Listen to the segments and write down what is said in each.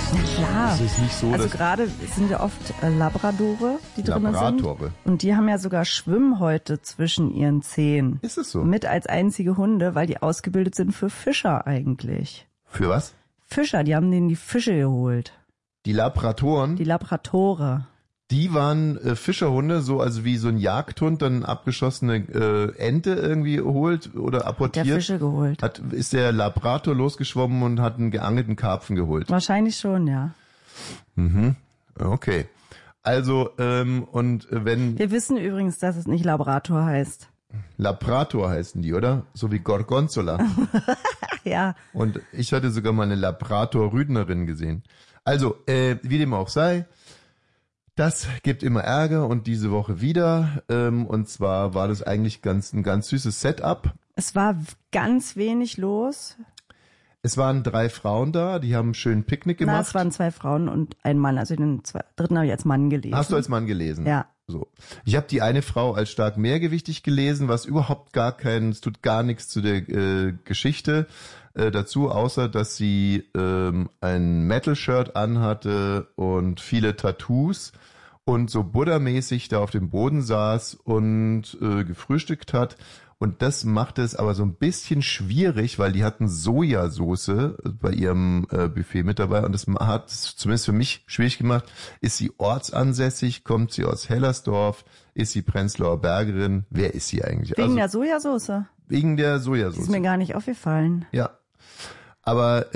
Na klar. Es ist nicht so, also dass gerade sind ja oft Labradore, die drin sind. Labradore. Und die haben ja sogar Schwimmhäute zwischen ihren Zehen. Ist es so? Mit als einzige Hunde, weil die ausgebildet sind für Fischer eigentlich. Für was? Fischer, die haben denen die Fische geholt. Die Labratoren, Die Labradore. die waren Fischerhunde, so also wie so ein Jagdhund dann abgeschossene Ente irgendwie holt oder apportiert. Der Fische geholt. Ist der Labrador losgeschwommen und hat einen geangelten Karpfen geholt. Wahrscheinlich schon, ja. Okay. Also, und wenn Wir wissen übrigens, dass es nicht Labrador heißt. Labrador heißen die, oder? So wie Gorgonzola. Ja. Und ich hatte sogar mal eine Labrador-Rüdnerin gesehen. Also, wie dem auch sei, das gibt immer Ärger und diese Woche wieder. Und zwar war das eigentlich ein ganz süßes Setup. Es war ganz wenig los. Es waren 3 Frauen da, die haben schön Picknick gemacht. Na, es waren 2 Frauen und ein Mann. Also den dritten habe ich als Mann gelesen. Hast du als Mann gelesen? Ja. So. Ich habe die eine Frau als stark mehrgewichtig gelesen, was überhaupt es tut gar nichts zu der Geschichte dazu, außer dass sie ein Metal-Shirt anhatte und viele Tattoos und so buddhamäßig da auf dem Boden saß und gefrühstückt hat. Und das machte es aber so ein bisschen schwierig, weil die hatten Sojasauce bei ihrem Buffet mit dabei. Und das hat es zumindest für mich schwierig gemacht. Ist sie ortsansässig? Kommt sie aus Hellersdorf? Ist sie Prenzlauer Bergerin? Wer ist sie eigentlich? Wegen der Sojasauce? Wegen der Die ist Sojasauce. mir gar nicht aufgefallen. Ja. Aber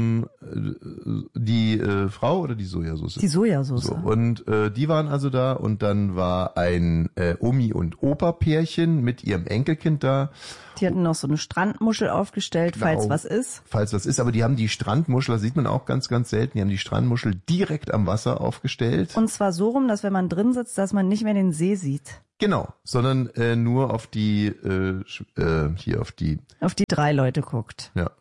die Frau oder die Sojasauce? Die Sojasauce. So, und die waren also da und dann war ein Omi- und Opa-Pärchen mit ihrem Enkelkind da. Die hatten noch so eine Strandmuschel aufgestellt, falls Genau. was ist. Falls was ist, aber die haben die Strandmuschel, das sieht man auch ganz, ganz selten, die haben die Strandmuschel direkt am Wasser aufgestellt. Und zwar so rum, dass wenn man drin sitzt, dass man nicht mehr den See sieht. Genau, sondern nur auf die, hier auf die, Auf die 3 Leute guckt. ja.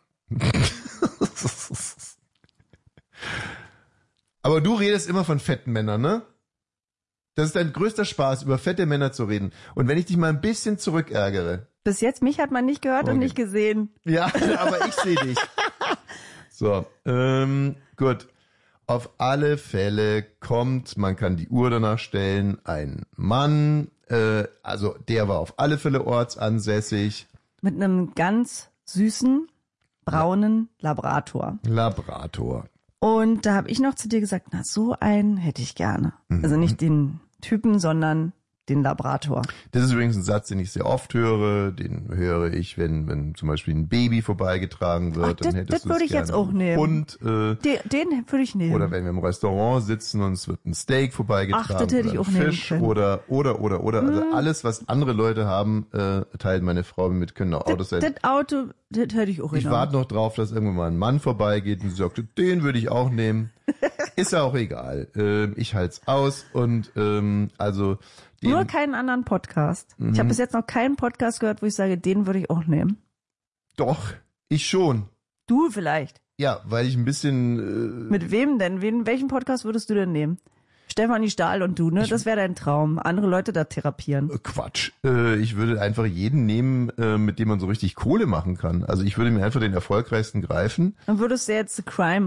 Aber du redest immer von fetten Männern, ne? Das ist dein größter Spaß, über fette Männer zu reden. Und wenn ich dich mal ein bisschen zurückärgere. Bis jetzt, mich hat man nicht gehört und Okay. nicht gesehen. Ja, aber ich sehe dich. So, gut. Auf alle Fälle kommt, man kann die Uhr danach stellen, ein Mann, also der war auf alle Fälle ortsansässig. Mit einem ganz süßen, braunen Labrador. Labrador. Und da habe ich noch zu dir gesagt, na, so einen hätte ich gerne. Also nicht den Typen, sondern den Labrador. Das ist übrigens ein Satz, den ich sehr oft höre. Den höre ich, wenn zum Beispiel ein Baby vorbeigetragen wird. Ach, dann das hättest du würde es ich jetzt gerne auch nehmen. Und Den würde ich nehmen. oder wenn wir im Restaurant sitzen und es wird ein Steak vorbeigetragen. Ach, das hätte ich oder auch ein nehmen Fisch können. oder. Also alles, was andere Leute haben, teilt meine Frau mit, können auch Autos sein. Das Auto, das hätte ich auch Ich genommen. warte noch drauf, dass irgendwann mal ein Mann vorbeigeht und sagt, den würde ich auch nehmen. Ist ja auch egal. Ich halt's aus und also Nur keinen anderen Podcast. Ich habe bis jetzt noch keinen Podcast gehört, wo ich sage, den würde ich auch nehmen. doch, ich schon. Du vielleicht. Ja, weil ich ein bisschen Mit wem denn? Welchen Podcast würdest du denn nehmen? Stefanie Stahl und du, ne? Das wäre dein Traum. Andere Leute da therapieren. Quatsch. Ich würde einfach jeden nehmen, mit dem man so richtig Kohle machen kann. Also ich würde mir einfach den erfolgreichsten greifen. Dann würdest du jetzt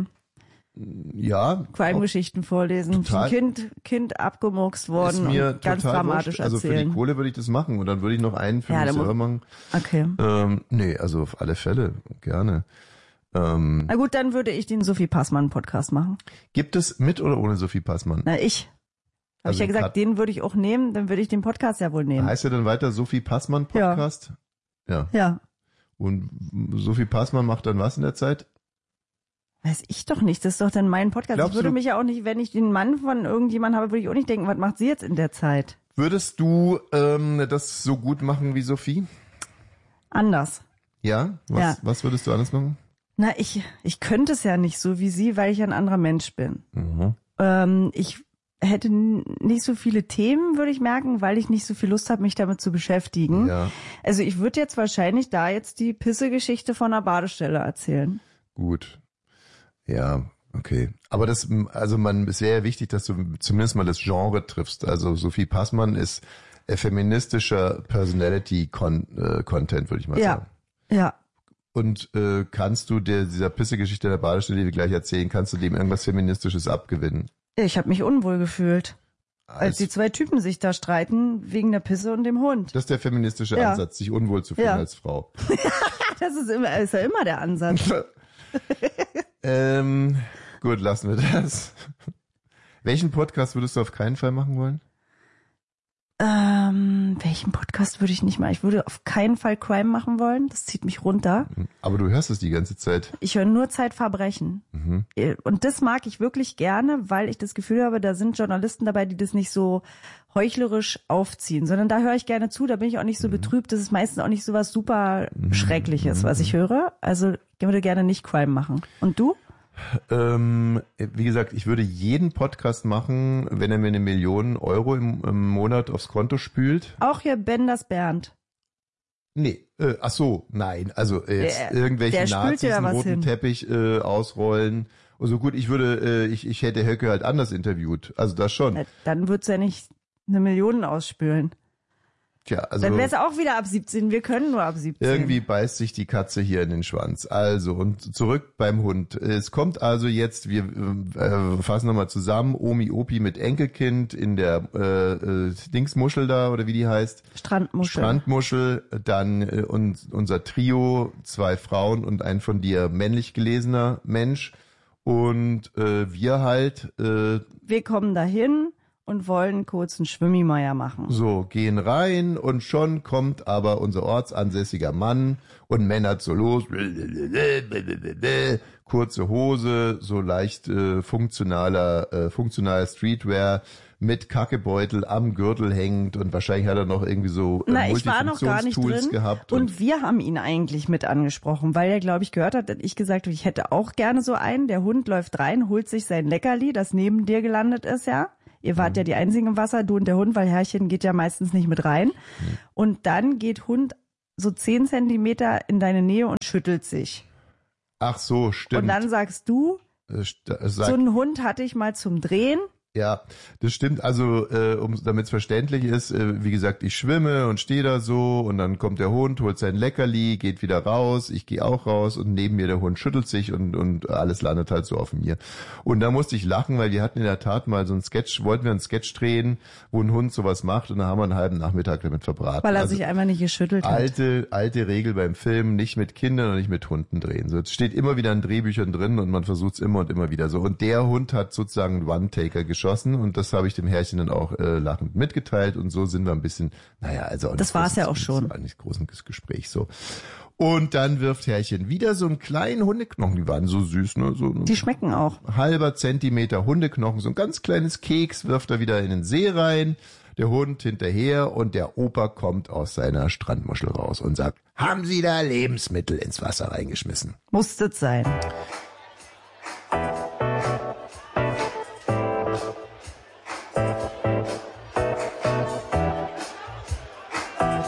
Ja. Crime-Geschichten vorlesen. Total. Ein Kind abgemurkst Ist worden mir und ganz total dramatisch wurscht. Also für die erzählen. Kohle würde ich das machen und dann würde ich noch einen für Ja, mich dann selber machen. Okay. Nee, also auf alle Fälle, gerne. Na gut, dann würde ich den Sophie Passmann-Podcast machen. Gibt es mit oder ohne Sophie Passmann? Na, ich. Habe Also ich ja gesagt, den würde ich auch nehmen, dann würde ich den Podcast ja wohl nehmen. Heißt er dann weiter Sophie Passmann Podcast? Ja. Ja. Und Sophie Passmann macht dann was in der Zeit? Weiß ich doch nicht, das ist doch dann mein Podcast. Glaubst Ich würde du- mich ja auch nicht, wenn ich den Mann von irgendjemandem habe, würde ich auch nicht denken, was macht sie jetzt in der Zeit? Würdest du das so gut machen wie Sophie? Anders. Ja? Ja. Was würdest du anders machen? Na, ich könnte es ja nicht so wie sie, weil ich ein anderer Mensch bin. Ich hätte nicht so viele Themen, würde ich merken, weil ich nicht so viel Lust habe, mich damit zu beschäftigen. Ja. Also ich würde jetzt wahrscheinlich da jetzt die Pisse-Geschichte von einer Badestelle erzählen. Gut. Ja, okay. Aber es wäre ja wichtig, dass du zumindest mal das Genre triffst. Also Sophie Passmann ist feministischer Personality-Content, würde ich mal sagen. Ja. Und kannst du dieser Pissegeschichte der Badestelle, die wir gleich erzählen, kannst du dem irgendwas Feministisches abgewinnen? Ich habe mich unwohl gefühlt, als die zwei Typen sich da streiten wegen der Pisse und dem Hund. Das ist der feministische Ansatz, sich unwohl zu fühlen als Frau. Das ist ja immer der Ansatz. Gut, lassen wir das. Welchen Podcast würdest du auf keinen Fall machen wollen? Welchen Podcast würde ich nicht machen? Ich würde auf keinen Fall Crime machen wollen. Das zieht mich runter. Aber du hörst es die ganze Zeit. Ich höre nur Zeitverbrechen. Mhm. Und das mag ich wirklich gerne, weil ich das Gefühl habe, da sind Journalisten dabei, die das nicht so heuchlerisch aufziehen, sondern da höre ich gerne zu, da bin ich auch nicht so betrübt. Das ist meistens auch nicht so was super Schreckliches, was ich höre. Also ich würde gerne nicht Crime machen. Und du? Wie gesagt, ich würde jeden Podcast machen, wenn er mir 1 Million Euro im Monat aufs Konto spült. Auch hier Benders Bernd. Nee, ach so, nein. Also jetzt irgendwelche Nazis einen roten Teppich ausrollen. Also gut, ich hätte Höcke halt anders interviewt. Also das schon. Dann würd's ja nicht 1 Million ausspülen. Tja, also dann wäre es auch wieder ab 17. Wir können nur ab 17. Irgendwie beißt sich die Katze hier in den Schwanz. Also, und zurück beim Hund. Es kommt also jetzt, wir fassen nochmal zusammen, Omi-Opi mit Enkelkind in der Dingsmuschel da, oder wie die heißt. Strandmuschel. Dann unser Trio, 2 Frauen und ein von dir männlich gelesener Mensch. Und wir halt. Wir kommen dahin und wollen kurz einen Schwimmimeier machen. So, gehen rein und schon kommt aber unser ortsansässiger Mann und männert so los. Kurze Hose, so leicht funktionaler Streetwear mit Kackebeutel am Gürtel hängend und wahrscheinlich hat er noch irgendwie so ich war noch gar nicht drin gehabt. Und wir haben ihn eigentlich mit angesprochen, weil er, glaube ich, gehört hat, dass ich gesagt habe, ich hätte auch gerne so einen. Der Hund läuft rein, holt sich sein Leckerli, das neben dir gelandet ist, ja. Ihr wart ja die einzigen im Wasser, du und der Hund, weil Herrchen geht ja meistens nicht mit rein. Und dann geht Hund so 10 Zentimeter in deine Nähe und schüttelt sich. Ach so, stimmt. Und dann sagst du, so einen Hund hatte ich mal zum Drehen. Ja, das stimmt. Also, damit es verständlich ist, wie gesagt, ich schwimme und stehe da so und dann kommt der Hund, holt sein Leckerli, geht wieder raus, ich gehe auch raus und neben mir der Hund schüttelt sich und alles landet halt so auf mir. Und da musste ich lachen, weil wir hatten in der Tat mal so wollten wir einen Sketch drehen, wo ein Hund sowas macht und da haben wir einen halben Nachmittag damit verbraten. Weil er sich einfach nicht geschüttelt hat. Alte Regel beim Film, nicht mit Kindern und nicht mit Hunden drehen. So, es steht immer wieder in Drehbüchern drin und man versucht es immer und immer wieder so. Und der Hund hat sozusagen einen One-Taker geschossen und das habe ich dem Herrchen dann auch lachend mitgeteilt und so sind wir ein bisschen, also das war es ja auch schon. Das war nicht großes Gespräch so. Und dann wirft Herrchen wieder so einen kleinen Hundeknochen, die waren so süß, ne? So die schmecken auch. Halber Zentimeter Hundeknochen, so ein ganz kleines Keks wirft er wieder in den See rein, der Hund hinterher und der Opa kommt aus seiner Strandmuschel raus und sagt, haben Sie da Lebensmittel ins Wasser reingeschmissen? Musste es sein.